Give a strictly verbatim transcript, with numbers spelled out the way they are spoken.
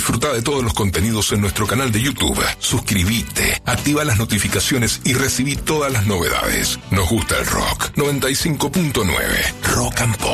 Disfruta de todos los contenidos en nuestro canal de YouTube. Suscríbete, activa las notificaciones y recibí todas las novedades. Nos gusta el rock. noventa y cinco punto nueve Rock and Pop.